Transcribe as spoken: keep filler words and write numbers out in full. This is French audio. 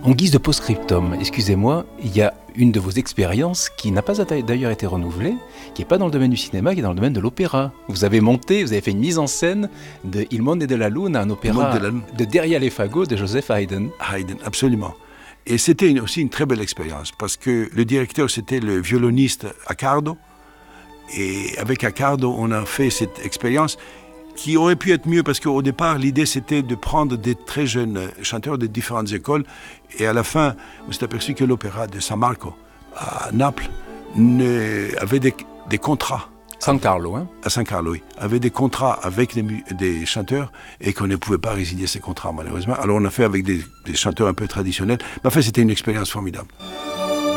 En guise de post-scriptum, excusez-moi, il y a une de vos expériences qui n'a pas d'ailleurs été renouvelée, qui n'est pas dans le domaine du cinéma, qui est dans le domaine de l'opéra. Vous avez monté, vous avez fait une mise en scène de Il Monde de la Lune, un opéra de, de Deria le Fagot de Joseph Haydn. Haydn, absolument. Et c'était une, aussi une très belle expérience, parce que le directeur, c'était le violoniste Accardo. Et avec Accardo, on a fait cette expérience qui aurait pu être mieux, parce qu'au départ, l'idée, c'était de prendre des très jeunes chanteurs de différentes écoles. Et à la fin, on s'est aperçu que l'opéra de San Marco, à Naples, ne, avait des, des contrats. San Carlo, hein À San Carlo, oui. Avait des contrats avec des, des chanteurs et qu'on ne pouvait pas résilier ces contrats, malheureusement. Alors, on a fait avec des, des chanteurs un peu traditionnels. Mais enfin, c'était une expérience formidable.